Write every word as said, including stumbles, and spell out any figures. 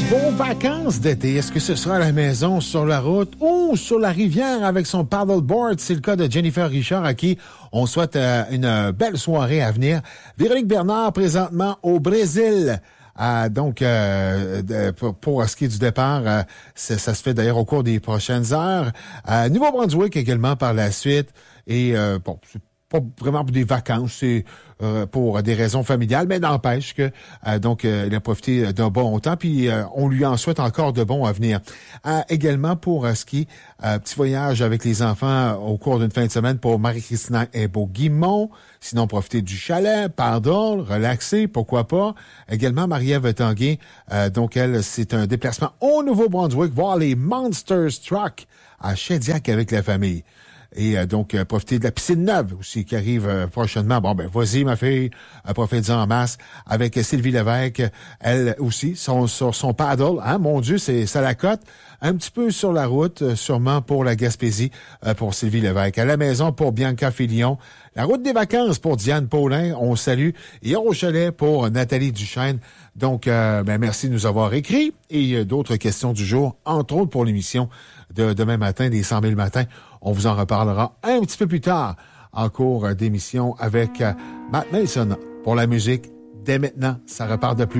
Vos vacances d'été, est-ce que ce sera à la maison, sur la route ou sur la rivière avec son paddleboard? C'est le cas de Jennifer Richard à qui on souhaite euh, une belle soirée à venir. Véronique Bernard, présentement au Brésil. Euh, donc, euh, de, pour, pour ce qui est du départ, euh, ça, ça se fait d'ailleurs au cours des prochaines heures. Euh, Nouveau-Brunswick également par la suite. Et euh, bon, c'est pas vraiment pour des vacances, c'est euh, pour des raisons familiales, mais n'empêche que euh, donc euh, il a profité d'un bon temps, puis euh, on lui en souhaite encore de bons à venir. Euh, également pour euh, ski, euh, petit voyage avec les enfants au cours d'une fin de semaine pour Marie-Christina Hébeau-Guimont. Sinon, profiter du chalet, pardon, relaxer, pourquoi pas. Également, Marie-Ève Tanguay, euh, donc elle, c'est un déplacement au Nouveau-Brunswick, voir les Monsters Truck à Shediac avec la famille. Et euh, donc, euh, profiter de la piscine neuve aussi qui arrive euh, prochainement. Bon, ben, vas-y, ma fille, euh, profitez-en en masse. Avec euh, Sylvie Lévesque, elle aussi, son, sur son paddle. Hein, mon Dieu, c'est ça la cote. Un petit peu sur la route, euh, sûrement pour la Gaspésie, euh, pour Sylvie Lévesque. À la maison pour Bianca Filion. La route des vacances pour Diane Paulin, on salue. Et au chalet pour Nathalie Duchesne. Donc, euh, ben, merci de nous avoir écrit. Et euh, d'autres questions du jour, entre autres pour l'émission de demain matin, des cent mille matins. On vous en reparlera un petit peu plus tard en cours d'émission avec euh, Matt Mason pour la musique. Dès maintenant, ça repart de plus